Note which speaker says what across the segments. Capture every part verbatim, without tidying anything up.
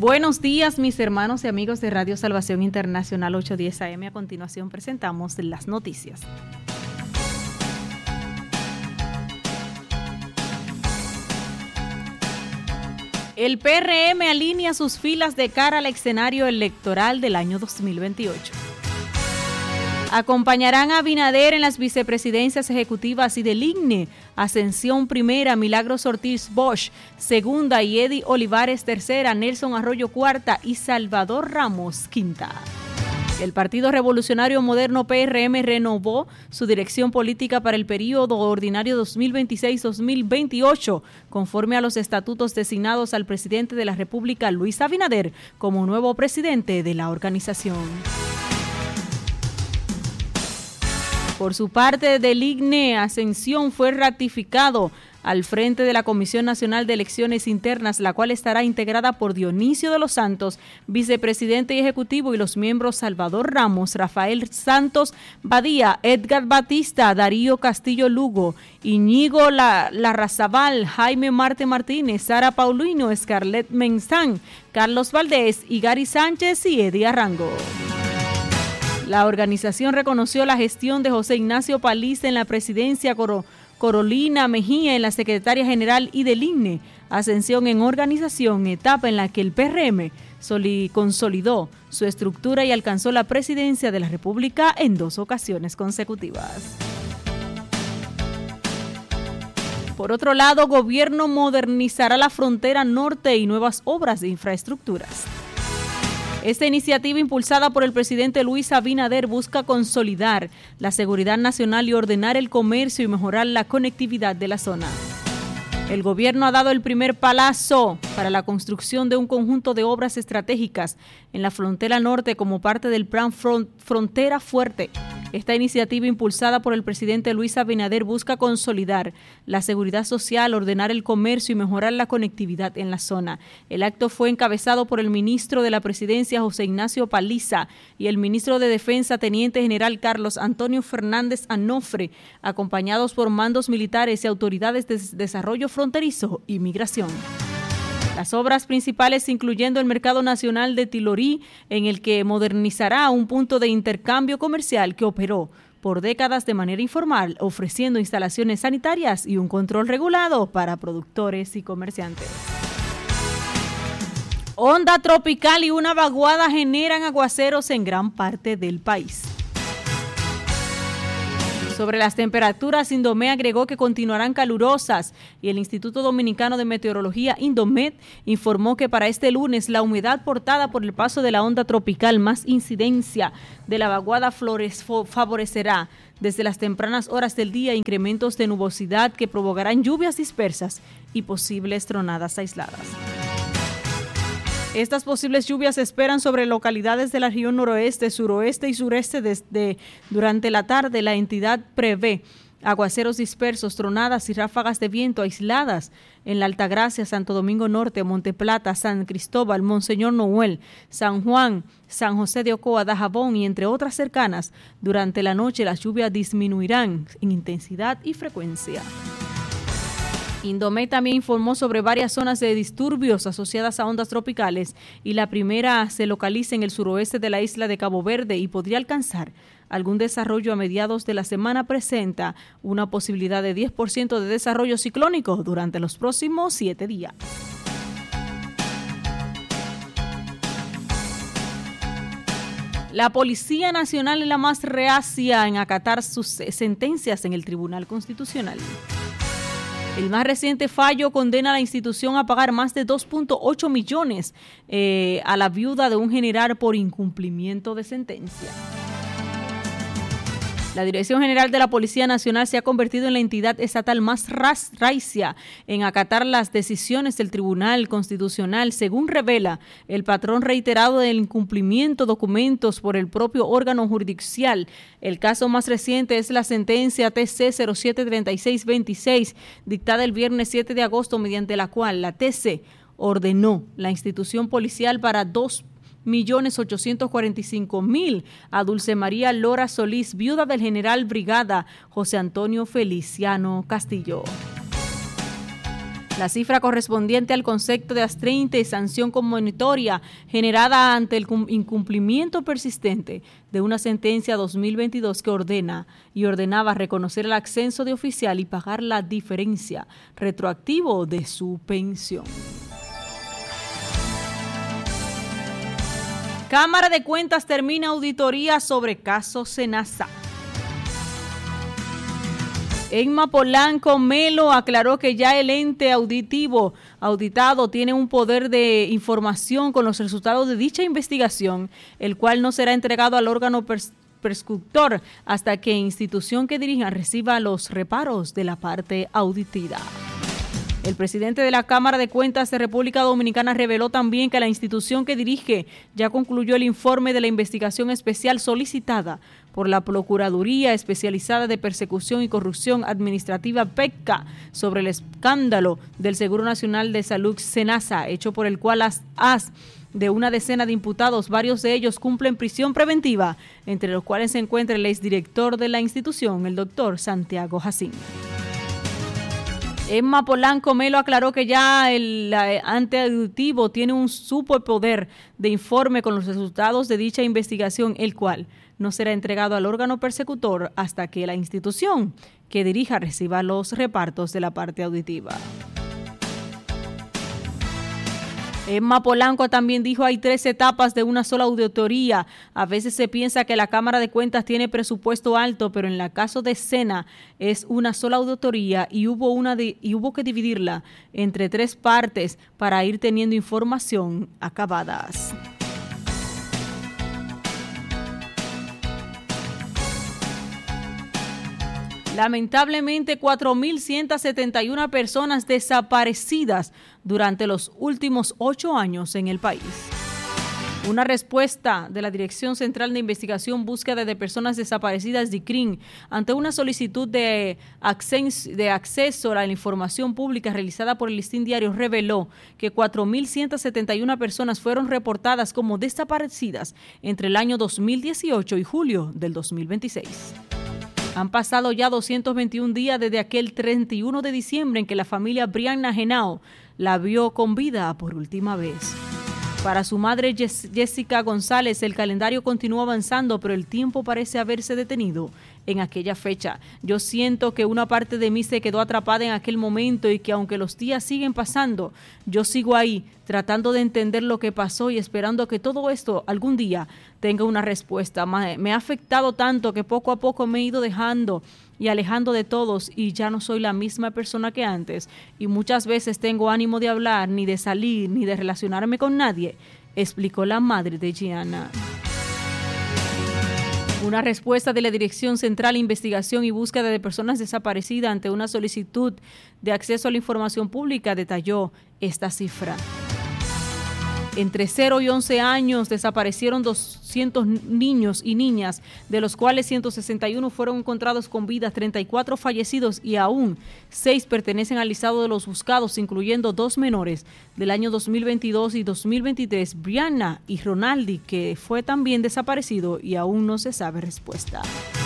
Speaker 1: Buenos días, mis hermanos y amigos de Radio Salvación Internacional ochocientos diez A M. A continuación presentamos las noticias. El P R M alinea sus filas de cara al escenario electoral del año dos mil veintiocho. Acompañarán a Abinader en las vicepresidencias ejecutivas y del I G N E, Ascensión primera, Milagros Ortiz Bosch segunda y Eddie Olivares tercera, Nelson Arroyo cuarta y Salvador Ramos quinta. El Partido Revolucionario Moderno P R M renovó su dirección política para el período ordinario dos mil veintiséis a dos mil veintiocho, conforme a los estatutos designados al presidente de la República, Luis Abinader, como nuevo presidente de la organización. Por su parte, del I G N E, Ascensión fue ratificado al frente de la Comisión Nacional de Elecciones Internas, la cual estará integrada por Dionisio de los Santos, vicepresidente y ejecutivo, y los miembros Salvador Ramos, Rafael Santos Badía, Edgar Batista, Darío Castillo Lugo, Iñigo Larrazabal, Jaime Marte Martínez, Sara Paulino, Scarlett Menzán, Carlos Valdés, Igari Sánchez y Eddie Arrango. La organización reconoció la gestión de José Ignacio Paliza en la presidencia, Coro, Carolina Mejía en la secretaria general y del I G N E, Ascensión en organización, etapa en la que el P R M consolidó su estructura y alcanzó la presidencia de la República en dos ocasiones consecutivas. Por otro lado, gobierno modernizará la frontera norte y nuevas obras de infraestructuras. Esta iniciativa, impulsada por el presidente Luis Abinader, busca consolidar la seguridad nacional y ordenar el comercio y mejorar la conectividad de la zona. El gobierno ha dado el primer palazo para la construcción de un conjunto de obras estratégicas en la frontera norte como parte del Plan Front- Frontera Fuerte. Esta iniciativa, impulsada por el presidente Luis Abinader, busca consolidar la seguridad social, ordenar el comercio y mejorar la conectividad en la zona. El acto fue encabezado por el ministro de la Presidencia, José Ignacio Paliza, y el ministro de Defensa, Teniente General Carlos Antonio Fernández Anofre, acompañados por mandos militares y autoridades de desarrollo fronterizo y migración. Las obras principales, incluyendo el Mercado Nacional de Tilorí, en el que modernizará un punto de intercambio comercial que operó por décadas de manera informal, ofreciendo instalaciones sanitarias y un control regulado para productores y comerciantes. Onda tropical y una vaguada generan aguaceros en gran parte del país. Sobre las temperaturas, Indomet agregó que continuarán calurosas y el Instituto Dominicano de Meteorología, Indomet, informó que para este lunes la humedad portada por el paso de la onda tropical más incidencia de la vaguada flores favorecerá desde las tempranas horas del día incrementos de nubosidad que provocarán lluvias dispersas y posibles tronadas aisladas. Estas posibles lluvias se esperan sobre localidades de la región noroeste, suroeste y sureste desde durante la tarde. La entidad prevé aguaceros dispersos, tronadas y ráfagas de viento aisladas en la Altagracia, Santo Domingo Norte, Monteplata, San Cristóbal, Monseñor Noel, San Juan, San José de Ocoa, Dajabón y entre otras cercanas. Durante la noche las lluvias disminuirán en intensidad y frecuencia. Indomet también informó sobre varias zonas de disturbios asociadas a ondas tropicales y la primera se localiza en el suroeste de la isla de Cabo Verde y podría alcanzar algún desarrollo a mediados de la semana. Presenta una posibilidad de diez por ciento de desarrollo ciclónico durante los próximos siete días. La Policía Nacional es la más reacia en acatar sus sentencias en el Tribunal Constitucional. El más reciente fallo condena a la institución a pagar más de dos punto ocho millones eh, a la viuda de un general por incumplimiento de sentencia. La Dirección General de la Policía Nacional se ha convertido en la entidad estatal más raicia en acatar las decisiones del Tribunal Constitucional, según revela el patrón reiterado del incumplimiento de documentos por el propio órgano jurisdiccional. El caso más reciente es la sentencia T C cero siete treinta y seis veintiséis, dictada el viernes siete de agosto, mediante la cual la T C ordenó la institución policial para dos millones ochocientos cuarenta y cinco mil a Dulce María Lora Solís, viuda del general brigada José Antonio Feliciano Castillo. La cifra correspondiente al concepto de astrinte y sanción conmonitoria generada ante el incumplimiento persistente de una sentencia dos mil veintidós que ordena y ordenaba reconocer el ascenso de oficial y pagar la diferencia retroactivo de su pensión. Cámara de Cuentas termina auditoría sobre caso Senasa. Emma Polanco Melo aclaró que ya el ente auditivo auditado tiene un poder de información con los resultados de dicha investigación, el cual no será entregado al órgano pers- prescriptor hasta que institución que dirija reciba los reparos de la parte auditada. El presidente de la Cámara de Cuentas de República Dominicana reveló también que la institución que dirige ya concluyó el informe de la investigación especial solicitada por la Procuraduría Especializada de Persecución y Corrupción Administrativa P E C C A sobre el escándalo del Seguro Nacional de Salud Senasa, hecho por el cual las as de una decena de imputados, varios de ellos cumplen prisión preventiva, entre los cuales se encuentra el exdirector de la institución, el doctor Santiago Jacín. Emma Polanco Melo aclaró que ya el ente auditivo tiene un superpoder de informe con los resultados de dicha investigación, el cual no será entregado al órgano persecutor hasta que la institución que dirija reciba los repartos de la parte auditiva. Emma Polanco también dijo hay tres etapas de una sola auditoría. A veces se piensa que la Cámara de Cuentas tiene presupuesto alto, pero en el caso de Sena es una sola auditoría y hubo, una de, y hubo que dividirla entre tres partes para ir teniendo información acabadas. Lamentablemente, cuatro mil ciento setenta y una personas desaparecidas durante los últimos ocho años en el país. Una respuesta de la Dirección Central de Investigación Búsqueda de Personas Desaparecidas, DICRIN, ante una solicitud de acceso, de acceso a la información pública realizada por el Listín Diario, reveló que cuatro mil ciento setenta y una personas fueron reportadas como desaparecidas entre el año dos mil dieciocho y julio del dos mil veintiséis. Han pasado ya doscientos veintiún días desde aquel treinta y uno de diciembre en que la familia Brianna Henao la vio con vida por última vez. Para su madre Jessica González, el calendario continúa avanzando, pero el tiempo parece haberse detenido en aquella fecha. Yo siento que una parte de mí se quedó atrapada en aquel momento y que aunque los días siguen pasando, yo sigo ahí tratando de entender lo que pasó y esperando que todo esto algún día tenga una respuesta. Me ha afectado tanto que poco a poco me he ido dejando y alejando de todos y ya no soy la misma persona que antes y muchas veces tengo ánimo de hablar, ni de salir, ni de relacionarme con nadie, explicó la madre de Gianna. Una respuesta de la Dirección Central de Investigación y Búsqueda de Personas Desaparecidas ante una solicitud de acceso a la información pública detalló esta cifra. Entre cero y once años desaparecieron doscientos niños y niñas, de los cuales ciento sesenta y uno fueron encontrados con vida, treinta y cuatro fallecidos y aún seis pertenecen al listado de los buscados, incluyendo dos menores del año dos mil veintidós y dos mil veintitrés, Brianna y Ronaldi, que fue también desaparecido y aún no se sabe respuesta.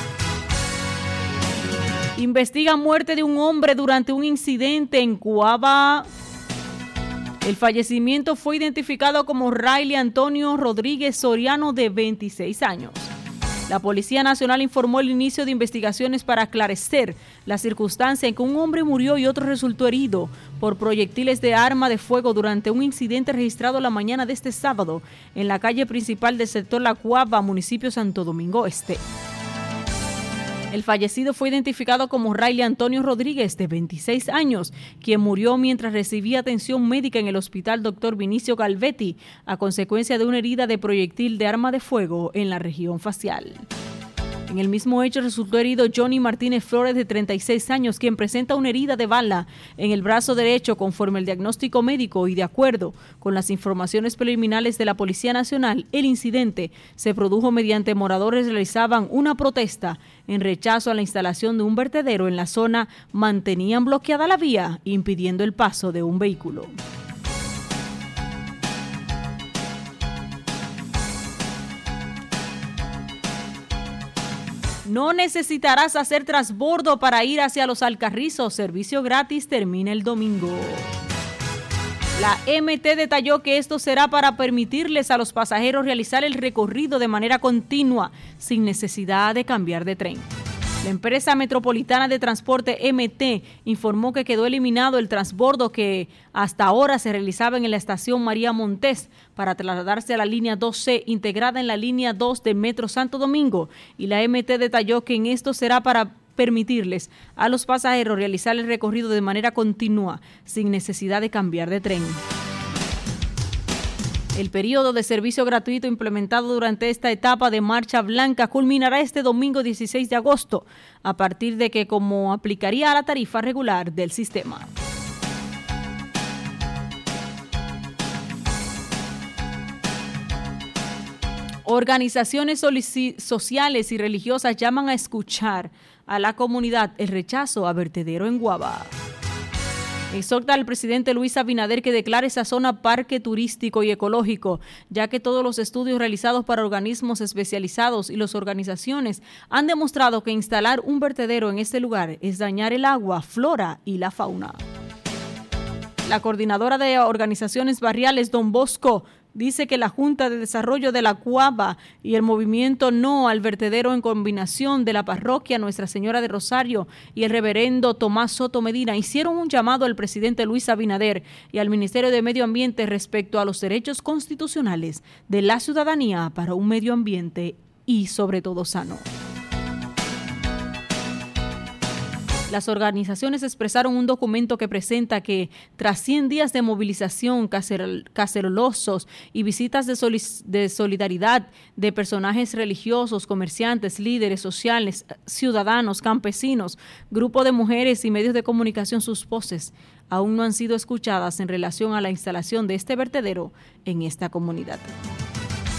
Speaker 1: Investiga muerte de un hombre durante un incidente en Cuava. El fallecimiento fue identificado como Riley Antonio Rodríguez Soriano, de veintiséis años. La Policía Nacional informó el inicio de investigaciones para esclarecer la circunstancia en que un hombre murió y otro resultó herido por proyectiles de arma de fuego durante un incidente registrado la mañana de este sábado en la calle principal del sector La Cuava, municipio Santo Domingo Este. El fallecido fue identificado como Riley Antonio Rodríguez, de veintiséis años, quien murió mientras recibía atención médica en el hospital doctor Vinicio Galvetti a consecuencia de una herida de proyectil de arma de fuego en la región facial. En el mismo hecho resultó herido Johnny Martínez Flores, de treinta y seis años, quien presenta una herida de bala en el brazo derecho conforme el diagnóstico médico y de acuerdo con las informaciones preliminares de la Policía Nacional. El incidente se produjo mediante moradores realizaban una protesta en rechazo a la instalación de un vertedero en la zona, mantenían bloqueada la vía, impidiendo el paso de un vehículo. No necesitarás hacer transbordo para ir hacia Los Alcarrizos. Servicio gratis termina el domingo. La M T detalló que esto será para permitirles a los pasajeros realizar el recorrido de manera continua, sin necesidad de cambiar de tren. La empresa metropolitana de transporte M T informó que quedó eliminado el transbordo que hasta ahora se realizaba en la estación María Montés para trasladarse a la línea dos C, integrada en la línea dos de Metro Santo Domingo, y la M T detalló que en esto será para permitirles a los pasajeros realizar el recorrido de manera continua, sin necesidad de cambiar de tren. El periodo de servicio gratuito implementado durante esta etapa de Marcha Blanca culminará este domingo dieciséis de agosto, a partir de que como aplicaría a la tarifa regular del sistema. Organizaciones sociales y religiosas llaman a escuchar a la comunidad el rechazo a vertedero en Guabá. Exhorta al presidente Luis Abinader que declare esa zona parque turístico y ecológico, ya que todos los estudios realizados para organismos especializados y las organizaciones han demostrado que instalar un vertedero en este lugar es dañar el agua, flora y la fauna. La coordinadora de organizaciones barriales, Don Bosco, dice que la Junta de Desarrollo de la Cuava y el movimiento No al Vertedero, en combinación de la parroquia Nuestra Señora de Rosario y el reverendo Tomás Soto Medina, hicieron un llamado al presidente Luis Abinader y al Ministerio de Medio Ambiente respecto a los derechos constitucionales de la ciudadanía para un medio ambiente y sobre todo sano. Las organizaciones expresaron un documento que presenta que tras cien días de movilización, cacerol, cacerolazos y visitas de, soli, de solidaridad de personajes religiosos, comerciantes, líderes sociales, ciudadanos, campesinos, grupo de mujeres y medios de comunicación, sus voces aún no han sido escuchadas en relación a la instalación de este vertedero en esta comunidad.